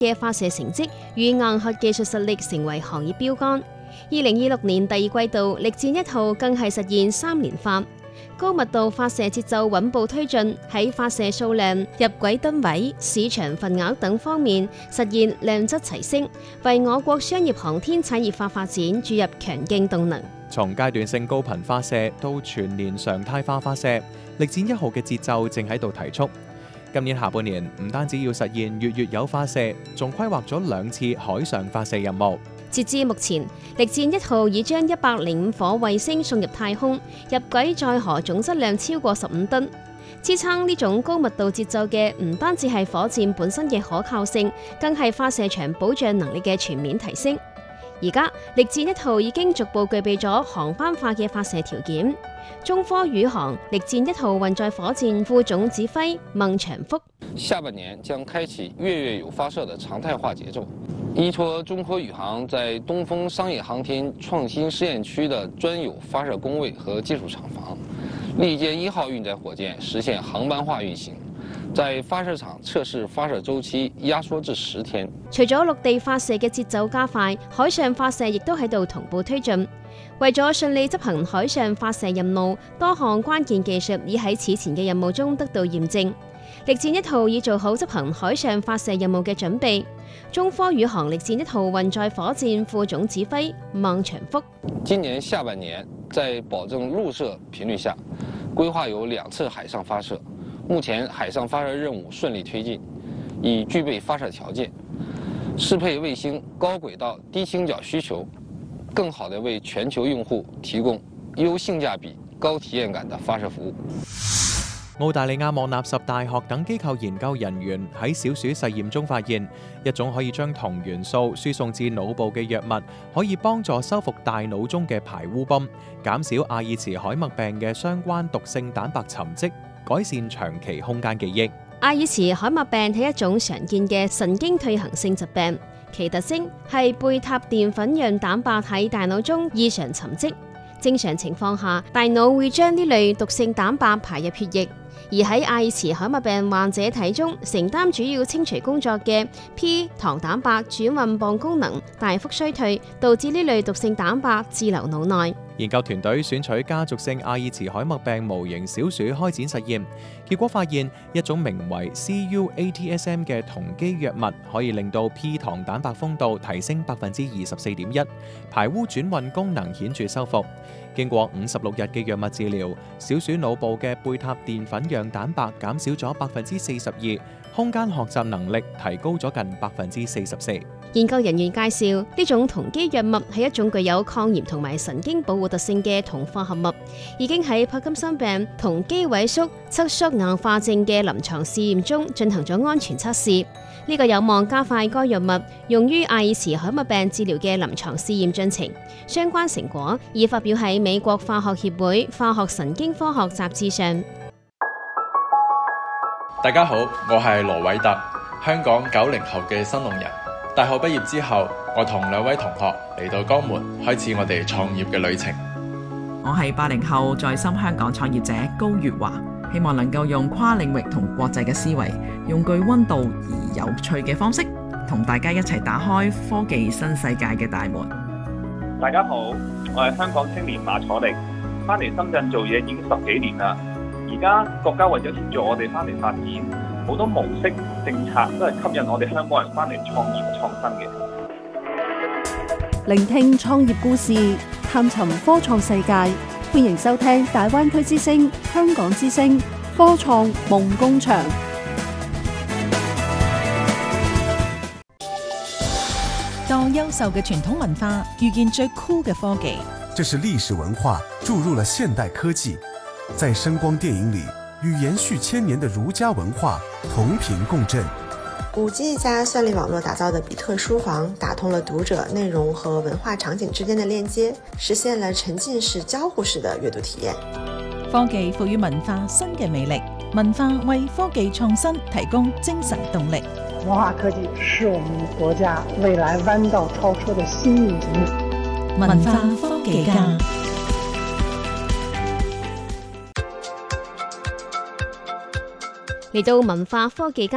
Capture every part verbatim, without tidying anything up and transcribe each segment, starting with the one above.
嘅發射成績與硬核技術實力成為行業標杆。二零二六年第二季度，力戰一號更係實現三連發，高密度發射節奏穩步推進，喺發射數量、入軌噸位、市場份額等方面實現量質齊升，為我國商業航天產業化發展注入強勁動能。 從階段性高頻發射到全年常態化發射，力戰一號嘅節奏正喺度提速。今年下半年唔單止要實現月月有發射，仲規劃咗兩次海上發射任務。 截至目前，力戰一號已將一百零五顆衛星送入太空，入軌載荷總質量超過十五噸。支撐呢種高密度節奏嘅唔單止係火箭本身嘅可靠性，更係發射場保障能力嘅全面提升。而家力戰一號已經逐步具備咗航班化嘅發射條件。中科宇航力戰一號運載火箭副總指揮孟長福： 下半年將開啟月月有發射的常態化節奏。依託中科宇航在東風商業航天創新試驗區的專有發射工位和技術廠房，力艦一號運載火箭實現航班化運行，在發射場測試發射週期壓縮至十天。 除咗陸地發射嘅節奏加快，海上發射亦都喺度同步推進。為咗順利執行海上發射任務，多項關鍵技術已喺此前嘅任務中得到驗證。力戰一號已做好執行海上發射任務嘅準備。中科宇航力戰一號運載火箭副總指揮孟長福： 今年下半年在保證陸射頻率下，規劃有兩次海上發射。目前海上發射任務順利推進，已具備發射條件，適配衛星高軌道低傾角需求，更好地為全球用戶提供優性價比、高體驗感的發射服務。 澳大利亞莫納什大學等機構研究人員喺小鼠實驗中發現，一種可以將銅元素輸送至腦部嘅藥物，可以幫助修復大腦中嘅排污泵，減少阿爾茨海默病嘅相關毒性蛋白沉積，改善長期空間記憶。 阿爾茨海默病係一種常見嘅神經退行性疾病，其特徵係貝塔澱粉樣蛋白喺大腦中異常沉積。正常情況下，大腦會將呢類毒性蛋白排入血液。而喺阿爾茨海默病患者體中，承擔主要清除工作嘅 P 糖蛋白轉運泵功能大幅衰退，導致呢類毒性蛋白滯留腦內。 研究團隊選取家族性阿爾茨海默病模型小鼠開展實驗，結果發現一種名為 C U A T S M 嘅酮基藥物可以令到 P 糖蛋白豐度提升百分之二十四點一，排污轉運功能顯著修復。經過五十六日嘅藥物治療，小鼠腦部嘅貝塔澱粉樣蛋白減少咗百分之四十二，空間學習能力提高咗近百分之四十四。 研究人員介紹，呢種酮基藥物係一種具有抗炎同埋神經保護特性嘅酮化合物，已經喺帕金森病、酮基萎縮、側縮硬化症嘅臨床試驗中進行咗安全測試。呢個有望加快該藥物用於阿爾茨海默病治療嘅臨床試驗進程。相關成果已發表喺美國化學協會化學神經科學雜誌上。 大家好，我係羅偉特，香港九零後嘅新農人。大學畢業之後，我同兩位同學嚟到江門，開始我哋創業嘅旅程。 我係八零後在深香港創業者高月華，希望能夠用跨領域同國際嘅思維，用具溫度而有趣嘅方式，同大家一齊打開科技新世界嘅大門。 大家好，我係香港青年馬楚力，翻嚟深圳做嘢已經十幾年啦。而家國家為咗協助我哋翻嚟發展，好多模式政策都係吸引我哋香港人翻嚟創業創新嘅。 聆聽創業故事，探尋科創世界，歡迎收聽大灣區之聲、香港之聲科創夢工場。 當優秀嘅傳統文化遇見最酷嘅科技， 這是歷史文化注入了現代科技，在聲光電影裏與延續千年的儒家文化同頻共振。 五 G 加算力網絡打造的比特書房，打通了讀者內容和文化場景之間的鏈接，實現了沉浸式交互式的閱讀體驗。 科技賦予文化新嘅魅力，文化為科技創新提供精神動力。 文化科技是我們國家未來彎道超車的新引擎。 文化科技家。 嚟到文化科技家，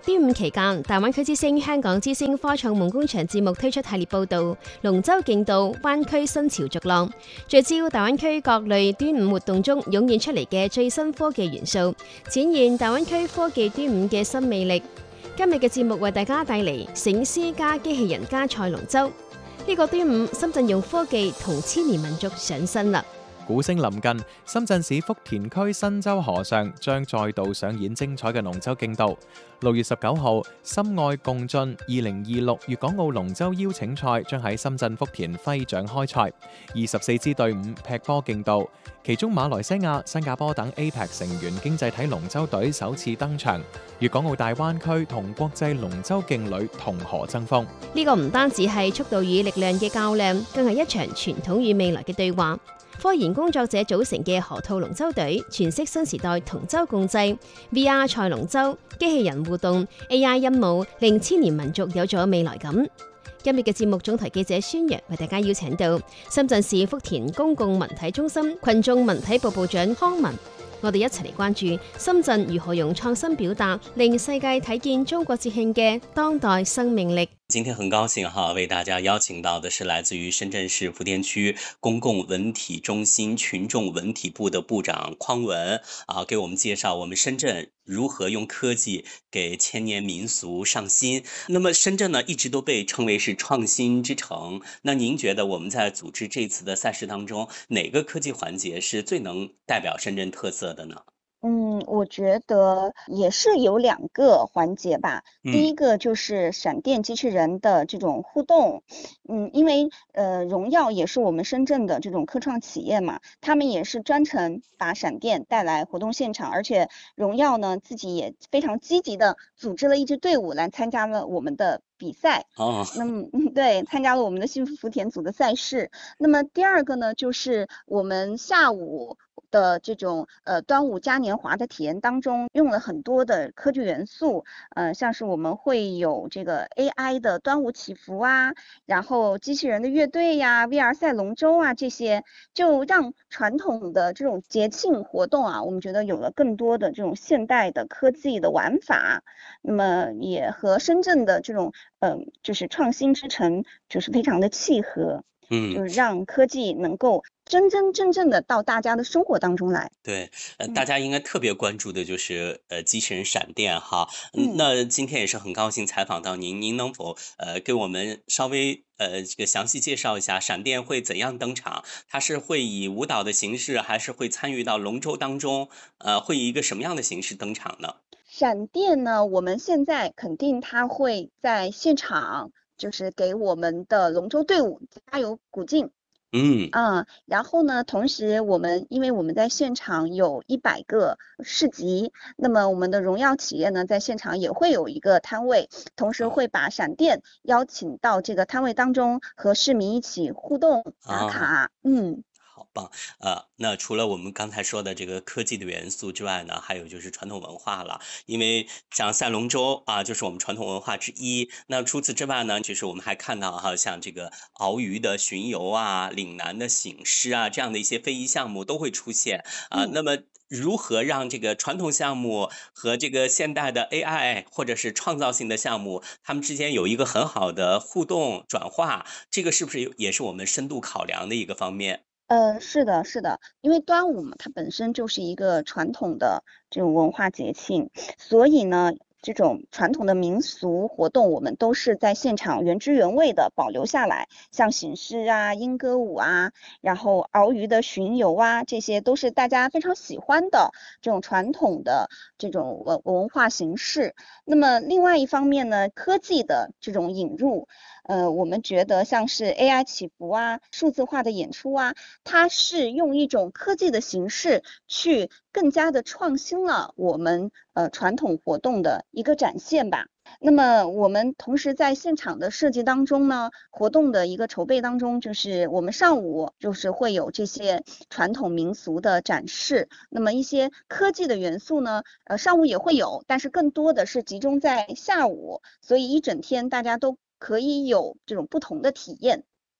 端午期間，大灣區之星、香港之星科創夢工場節目推出系列報導，龍舟競渡、灣區新潮逐浪，聚焦大灣區各類端午活動中湧現出嚟嘅最新科技元素，展現大灣區科技端午嘅新魅力。今日嘅節目為大家帶嚟醒獅加機器人加賽龍舟。呢個端午，深圳用科技同千年民族上身啦！ 鼓聲臨近，深圳市福田區新洲河上將再度上演精彩嘅龍舟競渡。六月十九號，深愛共進二零二六粵港澳龍舟邀請賽將喺深圳福田揮掌開賽，二十四支隊伍劈波競渡，其中馬來西亞、新加坡等 A P E C 成員經濟體龍舟隊首次登場，粵港澳大灣區同國際龍舟勁旅同河爭鋒。 呢個唔單止係速度與力量嘅較量，更係一場傳統與未來嘅對話。科研工作者組成嘅河套龍舟隊，詮釋新時代同舟共濟 V R 賽龍舟、機器人互動、A I 音舞，令千年民族有咗未來感。今日嘅節目總台記者孫陽為大家邀請到深圳市福田公共文體中心群眾文體部部長康文，我哋一齊嚟關注深圳如何用創新表達，令世界睇見中國節慶嘅當代生命力。 今天很高興哈，為大家邀請到的是來自於深圳市福田區公共文體中心群眾文體部的部長匡文啊，給我們介紹我們深圳如何用科技給千年民俗上新。那麼深圳呢，一直都被稱為是創新之城。那您覺得我們在組織這次的賽事當中，哪個科技環節是最能代表深圳特色的呢？ 嗯，我覺得也是有兩個環節吧。第一個就是閃電機器人的這種互動，嗯，因為呃榮耀也是我們深圳的這種科創企業嘛，他們也是專程把閃電帶來活動現場，而且榮耀呢自己也非常積極的組織了一支隊伍來參加了我們的比賽。哦，那麼對，參加了我們的幸福福田組的賽事。那麼第二個呢，就是我們下午的這種呃端午嘉年華的體驗當中，用了很多的科技元素，呃，像是我們會有這個 A I 的端午祈福啊，然後機器人的樂隊呀、V R 賽龍舟啊，這些就讓傳統的這種節慶活動啊，我們覺得有了更多的這種現代的科技的玩法，那麼也和深圳的這種呃就是創新之城就是非常的契合。嗯，就是讓科技能夠真真正正的到大家的生活當中來。 對，呃，大家應該特別關注的就是呃機器人閃電哈。嗯，那今天也是很高興採訪到您，您能否呃給我們稍微呃這個詳細介紹一下閃電會怎樣登場？它是會以舞蹈的形式，還是會參與到龍舟當中？呃，會以一個什麼樣的形式登場呢？ 閃電呢，我們現在肯定它會在現場。就是給我們的龍舟隊伍加油鼓勁，嗯啊，然後呢，同時我們因為我們在現場有一百個市集，那麼我們的榮耀企業呢，在現場也會有一個攤位，同時會把閃電邀請到這個攤位當中，和市民一起互動打卡，啊、嗯。 好棒，呃，那除了我們剛才說的這個科技的元素之外呢，還有就是傳統文化了。因為像賽龍舟啊，就是我們傳統文化之一。那除此之外呢，就是我們還看到哈，像這個鰲魚的巡遊啊、嶺南的醒獅啊，這樣的一些非遺項目都會出現啊。嗯、那麼如何讓這個傳統項目和這個現代的 A I 或者是創造性的項目，它們之間有一個很好的互動轉化？這個是不是也是我們深度考量的一個方面？ 呃，是的，是的，因為端午嘛，它本身就是一個傳統的這種文化節慶，所以呢，這種傳統的民俗活動，我們都是在現場原汁原味的保留下來，像醒獅啊、鶯歌舞啊，然後鰲魚的巡遊啊，這些都是大家非常喜歡的這種傳統的這種文文化形式。那麼另外一方面呢，科技的這種引入。呃，我們覺得像是 A I 祈福啊、數字化的演出啊，它是用一種科技的形式去更加的創新了我們呃傳統活動的一個展現吧。那麼我們同時在現場的設計當中呢，活動的一個籌備當中，就是我們上午就是會有這些傳統民俗的展示，那麼一些科技的元素呢，呃上午也會有，但是更多的是集中在下午，所以一整天大家都可以有這種不同的體驗。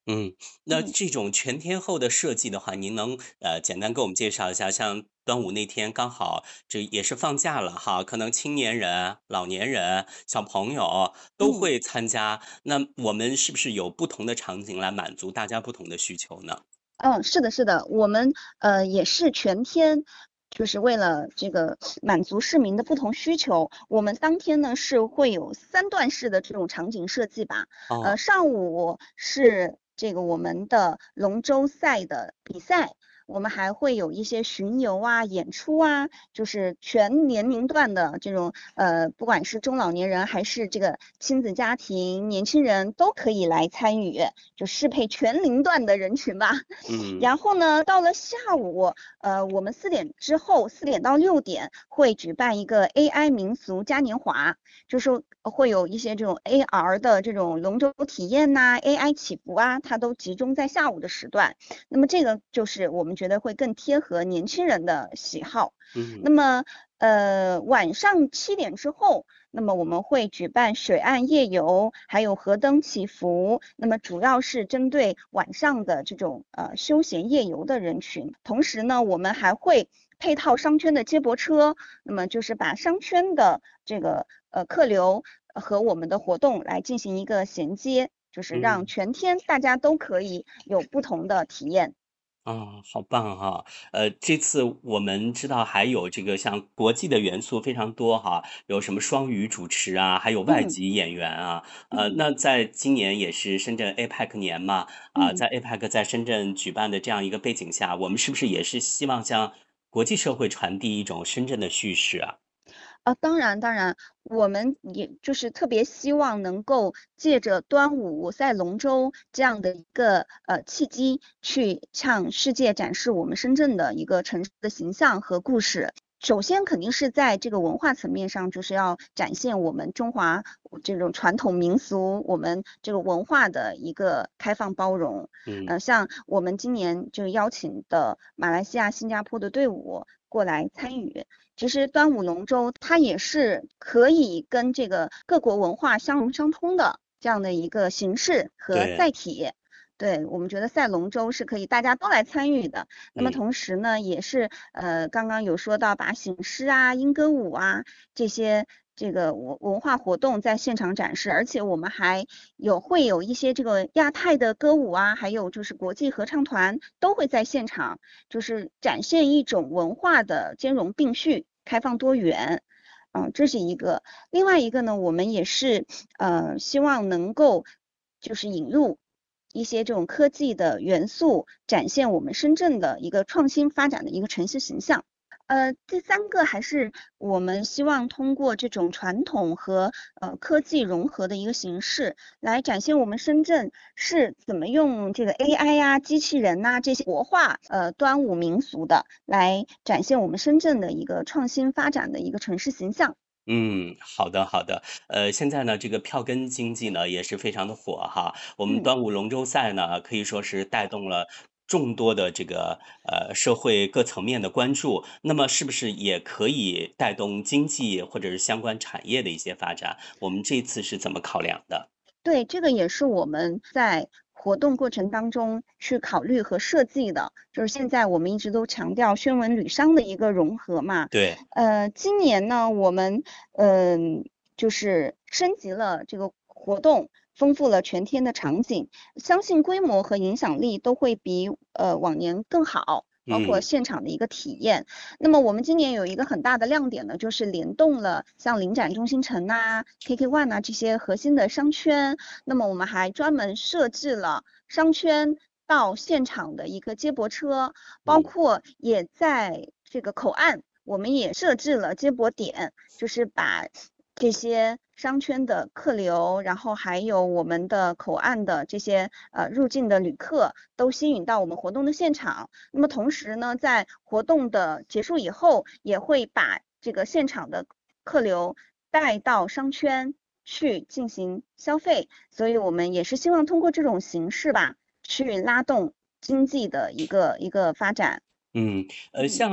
嗯，那这种全天候的设计的话，您能呃简单给我们介绍一下？像端午那天刚好这也是放假了哈，可能青年人、老年人、小朋友都嗯。 会参加，那我们是不是有不同的场景来满足大家不同的需求呢？ 嗯，是的，是的，我们呃也是全天，就是为了这个满足市民的不同需求，我们当天呢是会有三段式的这种场景设计吧。 哦。 呃，上午是这个我们的龙舟赛的比赛，我们还会有一些巡游啊、演出啊，就是全年龄段的这种呃，不管是中老年人还是这个亲子家庭、年轻人都可以来参与，就适配全龄段的人群吧。 嗯。 然后呢，到了下午，呃，我们四点之后，四点到六点会举办一个 A I 民俗嘉年华，就是会有一些这种 A R 的这种龙舟体验呐、A I 起伏啊，它都集中在下午的时段。那么这个就是我们觉得会更贴合年轻人的喜好。 嗯。 那么呃，晚上七点之后，那么我们会举办水岸夜游，还有河灯祈福，那么主要是针对晚上的这种呃休闲夜游的人群。同时呢，我们还会配套商圈的接驳车，那么就是把商圈的这个呃客流和我们的活动来进行一个衔接，就是让嗯。 全天大家都可以有不同的体验。 啊，好棒哈！呃，这次我们知道还有这个像国际的元素非常多哈，有什么双语主持啊，还有外嗯。 籍演员啊。呃， 嗯。 那在今年也是深圳 A P E C 年嘛，啊， 嗯。 在 A P E C 在深圳举办的这样一个背景下，我们是不是也是希望向国际社会传递一种深圳的叙事啊？ 啊，当然当然，我们也就是特别希望能够借着端午赛龙舟这样的一个呃契机，去向世界展示我们深圳的一个城市的形象和故事。首先肯定是在这个文化层面上，就是要展现我们中华这种传统民俗，我们这个文化的一个开放包容。 嗯。 呃，像我们今年就邀请的马来西亚、新加坡的队伍过来参与。其实端午龙舟它也是可以跟这个各国文化相融相通的这样的一个形式和载体。对，我们觉得赛龙舟是可以大家都来参与的。那么同时呢，也是呃刚刚有说到把醒狮啊、莺歌舞啊这些这个文文化活动在现场展示，而且我们还有会有一些这个亚太的歌舞啊，还有就是国际合唱团都会在现场，就是展现一种文化的兼容并蓄、开放多元。嗯，这是一个。另外一个呢，我们也是呃希望能够就是引入一些这种科技的元素，展现我们深圳的一个创新发展的一个城市形象。呃，第三个还是我们希望通过这种传统和呃科技融合的一个形式，来展现我们深圳是怎么用这个 A I 呀、机器人呐、这些活化呃端午民俗的，来展现我们深圳的一个创新发展的一个城市形象。 嗯，好的好的。呃，现在呢，这个票根经济呢也是非常的火哈。我们嗯。 端午龙舟赛呢，可以说是带动了众多的这个呃社会各层面的关注。那么是不是也可以带动经济或者是相关产业的一些发展？我们这次是怎么考量的？ 对，这个也是我们在活动过程当中去考虑和设计的，就是现在我们一直都强调宣文旅商的一个融合嘛。 对。 呃，今年呢，我们嗯、呃、就是升级了这个活动，丰富了全天的场景，相信规模和影响力都会比呃往年更好。包括嗯。 现场的一个体验。那么我们今年有一个很大的亮点呢，就是联动了像领展中心城呐、K K One 呐这些核心的商圈。那么我们还专门设置了商圈到现场的一个接驳车，包括也在这个口岸，我们也设置了接驳点，就是把这些商圈的客流，然后还有我们的口岸的这些呃入境的旅客都吸引到我们活动的现场。那么同时呢，在活动的结束以后，也会把这个现场的客流带到商圈去进行消费。所以我们也是希望通过这种形式吧，去拉动经济的一个一个发展。 嗯，呃，像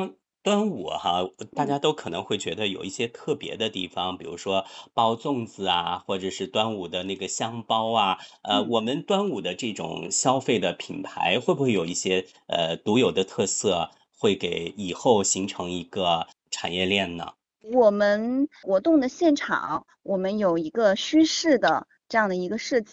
端午哈，大嗯家都可能会觉得有一些特别的地方，比如说包粽子啊，或者是端午的那个香包啊，呃， 嗯。 我们端午的这种消费的品牌会不会有一些呃独有的特色，会给以后形成一个产业链呢？ 我们活动的现场，我们有一个虚式的这样的一个设计。